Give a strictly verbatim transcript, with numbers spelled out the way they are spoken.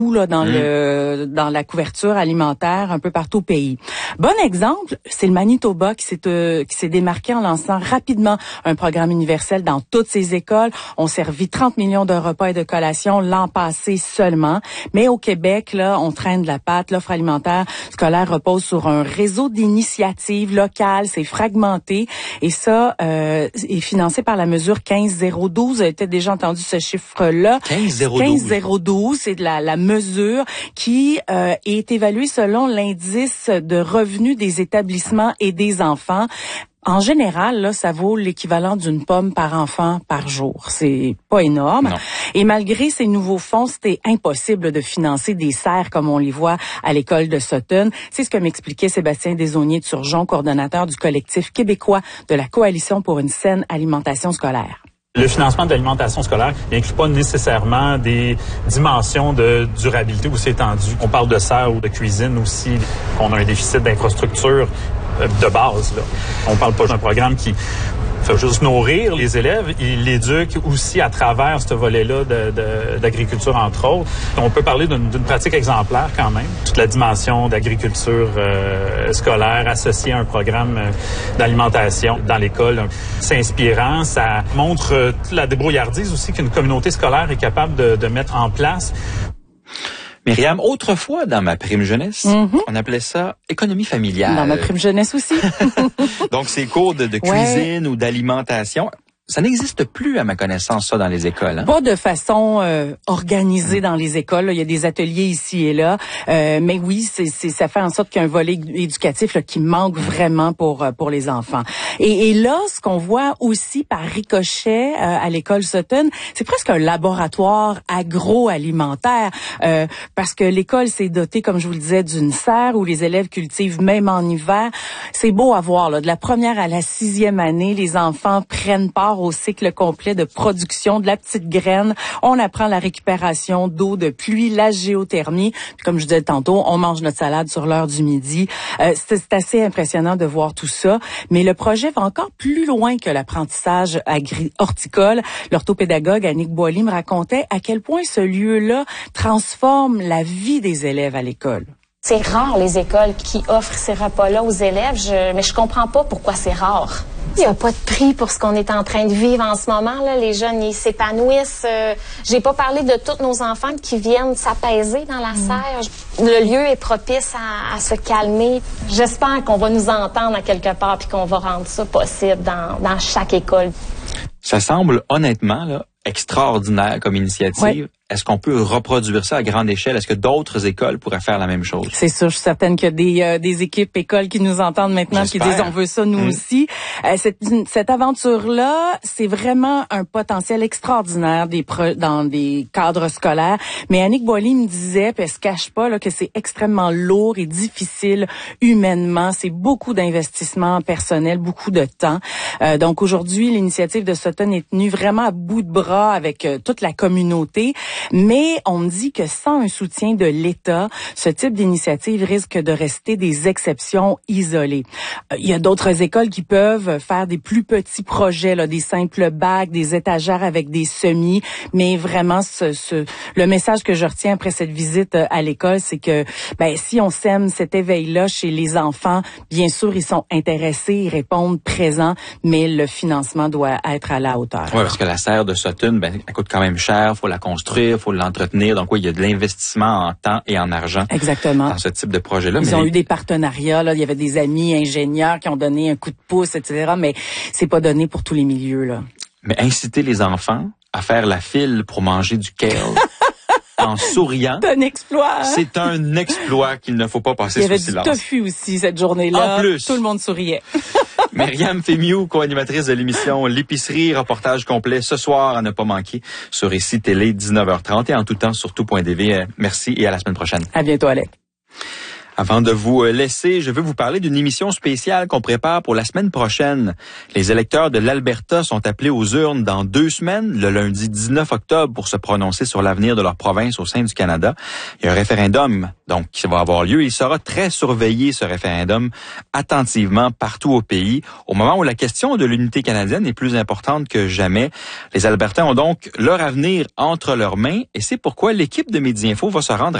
Là, dans mmh. le dans la couverture alimentaire un peu partout au pays. Bon exemple, c'est le Manitoba qui s'est euh, qui s'est démarqué en lançant rapidement un programme universel dans toutes ses écoles. On servi trente millions de repas et de collations l'an passé seulement. Mais au Québec, là, on traîne de la patte. L'offre alimentaire scolaire repose sur un réseau d'initiatives locales. C'est fragmenté. Et ça euh, est financé par la mesure quinze zéro douze. Vous avez peut-être déjà entendu ce chiffre-là. quinze zéro douze. quinze zéro douze, c'est de la, la mesure qui euh, est évaluée selon l'indice de revenus des établissements et des enfants. En général, là, ça vaut l'équivalent d'une pomme par enfant par jour. C'est pas énorme. Non. Et malgré ces nouveaux fonds, c'était impossible de financer des serres comme on les voit à l'école de Sutton. C'est ce que m'expliquait Sébastien Desaulniers de Turgeon, coordonnateur du collectif québécois de la Coalition pour une saine alimentation scolaire. Le financement de l'alimentation scolaire n'inclut pas nécessairement des dimensions de durabilité aussi étendues. On parle de serre ou de cuisine aussi, qu'on a un déficit d'infrastructure de base. Là. On parle pas d'un programme qui fait juste nourrir les élèves, il l'éduque aussi à travers ce volet-là de, de, d'agriculture, entre autres. On peut parler d'une, d'une pratique exemplaire quand même. Toute la dimension d'agriculture euh, scolaire associée à un programme euh, d'alimentation dans l'école. C'est inspirant, ça montre euh, toute la débrouillardise aussi qu'une communauté scolaire est capable de, de mettre en place. Myriam, autrefois, dans ma prime jeunesse, mm-hmm. on appelait ça économie familiale. Dans ma prime jeunesse aussi. Donc, ces cours de, de cuisine ouais. ou d'alimentation, ça n'existe plus, à ma connaissance, ça, dans les écoles. Hein? Pas de façon euh, organisée mmh. dans les écoles. Là. Il y a des ateliers ici et là. Euh, mais oui, c'est, c'est, ça fait en sorte qu'il y a un volet éducatif là, qui manque vraiment pour pour les enfants. Et, et là, ce qu'on voit aussi par ricochet euh, à l'école Sutton, c'est presque un laboratoire agroalimentaire. Euh, parce que l'école s'est dotée, comme je vous le disais, d'une serre où les élèves cultivent même en hiver. C'est beau à voir. Là. De la première à la sixième année, les enfants prennent part au cycle complet de production de la petite graine. On apprend la récupération d'eau de pluie, la géothermie. Puis comme je disais tantôt, on mange notre salade sur l'heure du midi. Euh, c'est, c'est assez impressionnant de voir tout ça. Mais le projet va encore plus loin que l'apprentissage agri- horticole. L'orthopédagogue Annick Boily me racontait à quel point ce lieu-là transforme la vie des élèves à l'école. C'est rare les écoles qui offrent ces repas-là aux élèves, je, mais je comprends pas pourquoi c'est rare. Il n'y a pas de prix pour ce qu'on est en train de vivre en ce moment. Là. Les jeunes, ils s'épanouissent. Euh, j'ai pas parlé de tous nos enfants qui viennent s'apaiser dans la serre. Mmh. Le lieu est propice à, à se calmer. J'espère qu'on va nous entendre à quelque part puis qu'on va rendre ça possible dans, dans chaque école. Ça semble honnêtement là, extraordinaire comme initiative. Ouais. Est-ce qu'on peut reproduire ça à grande échelle? Est-ce que d'autres écoles pourraient faire la même chose? C'est sûr, je suis certaine qu'il y a des, euh, des équipes écoles qui nous entendent maintenant, J'espère. qui disent on veut ça nous mmh. aussi. Euh, cette, cette aventure-là, c'est vraiment un potentiel extraordinaire des pro- dans des cadres scolaires. Mais Annick Boily me disait, puis elle se cache pas, là, que c'est extrêmement lourd et difficile humainement. C'est beaucoup d'investissement personnel, beaucoup de temps. Euh, donc aujourd'hui, l'initiative de Sutton est tenue vraiment à bout de bras avec euh, toute la communauté. Mais on me dit que sans un soutien de l'État, ce type d'initiative risque de rester des exceptions isolées. Euh, il y a d'autres écoles qui peuvent faire des plus petits projets, là, des simples bacs, des étagères avec des semis. Mais vraiment, ce, ce, le message que je retiens après cette visite à l'école, c'est que ben, si on sème cet éveil-là chez les enfants, bien sûr, ils sont intéressés, ils répondent présents, mais le financement doit être à la hauteur. Oui, parce que la serre de Sutton, ben, elle coûte quand même cher, faut la construire, il faut l'entretenir. Donc oui, il y a de l'investissement en temps et en argent. Exactement. Dans ce type de projet-là. Ils mais ont les... eu des partenariats, là. Il y avait des amis ingénieurs qui ont donné un coup de pouce, et cetera. Mais c'est pas donné pour tous les milieux, là. Mais inciter les enfants à faire la file pour manger du kale en souriant. C'est un exploit. Hein? C'est un exploit qu'il ne faut pas passer sous silence. Il y avait du tofu aussi cette journée-là. En plus. Tout le monde souriait. Myriam Fémiou, co-animatrice de l'émission L'épicerie, reportage complet ce soir à ne pas manquer sur Ici Télé, dix-neuf heures trente et en tout temps sur tout point d v. Merci et à la semaine prochaine. À bientôt, Alex. Avant de vous laisser, je veux vous parler d'une émission spéciale qu'on prépare pour la semaine prochaine. Les électeurs de l'Alberta sont appelés aux urnes dans deux semaines, le lundi dix-neuf octobre, pour se prononcer sur l'avenir de leur province au sein du Canada. Il y a un référendum, donc, qui va avoir lieu. Il sera très surveillé, ce référendum, attentivement partout au pays, au moment où la question de l'unité canadienne est plus importante que jamais. Les Albertains ont donc leur avenir entre leurs mains, et c'est pourquoi l'équipe de Midi Info va se rendre